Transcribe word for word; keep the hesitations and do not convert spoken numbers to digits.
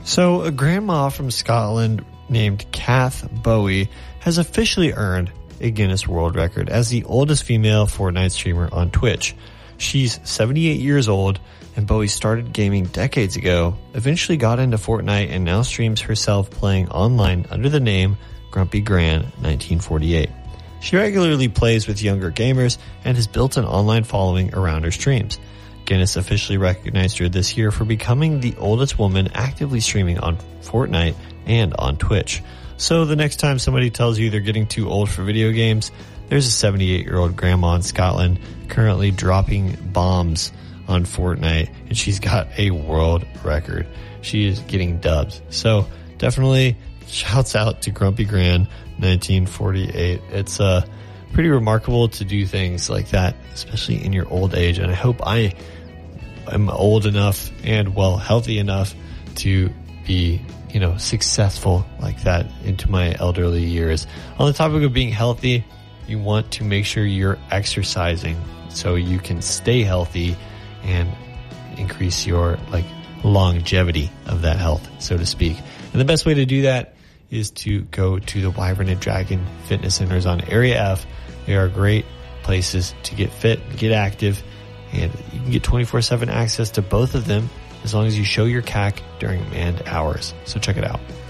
So, a grandma from Scotland named Kath Bowie has officially earned a Guinness World Record as the oldest female Fortnite streamer on Twitch. She's seventy-eight years old, and Bowie started gaming decades ago, eventually got into Fortnite, and now streams herself playing online under the name Grumpy Gran nineteen forty-eight. She regularly plays with younger gamers and has built an online following around her streams. Guinness officially recognized her this year for becoming the oldest woman actively streaming on Fortnite and on Twitch. So the next time somebody tells you they're getting too old for video games, there's a seventy-eight-year-old grandma in Scotland currently dropping bombs on Fortnite, and she's got a world record. She is getting dubs. So definitely shouts out to Grumpy Gran nineteen forty-eight. It's uh, pretty remarkable to do things like that, especially in your old age, and I hope I am old enough and, well, healthy enough to be, you know, successful like that into my elderly years. On the topic of being healthy, you want to make sure you're exercising so you can stay healthy and increase your, like, longevity of that health, so to speak. And the best way to do that is to go to the Wyvern and Dragon fitness centers on Area F. They are great places to get fit, get active, and you can get twenty-four seven access to both of them as long as you show your C A C during manned hours. So check it out.